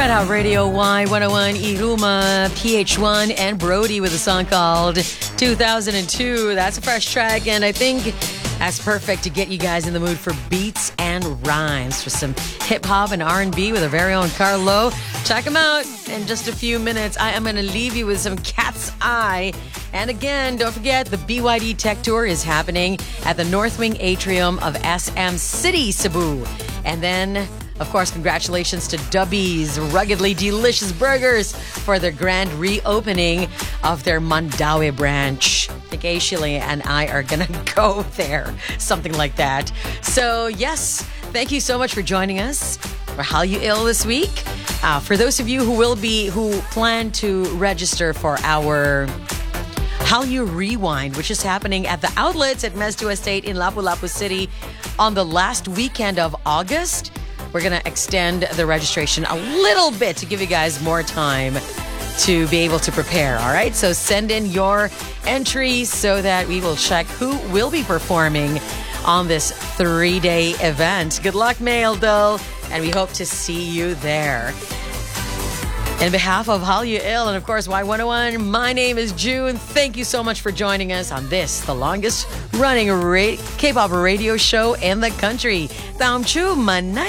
Red Hot Radio Y101, Iruma, PH1, and Brody with a song called 2002. That's a fresh track, and I think that's perfect to get you guys in the mood for beats and rhymes, for some hip-hop and R&B with our very own Carlo. Check him out in just a few minutes. I am going to leave you with some Cat's Eye. And again, don't forget, the BYD Tech Tour is happening at the North Wing Atrium of SM City, Cebu. And then, of course, congratulations to Dubby's Ruggedly Delicious Burgers for their grand reopening of their Mandaue branch. I think Ashley and I are going to go there. Something like that. So, yes, thank you so much for joining us for How You Ill this week. For those of you who plan to register for our How You Rewind, which is happening at the outlets at Mestu Estate in Lapu-Lapu City on the last weekend of August, we're going to extend the registration a little bit to give you guys more time to be able to prepare, all right? So send in your entries so that we will check who will be performing on this 3-day event. Good luck, Maildo, and we hope to see you there. In behalf of How You Ill and, of course, Y101, my name is June. Thank you so much for joining us on this, the longest running K-pop radio show in the country. Taum Chu Manay.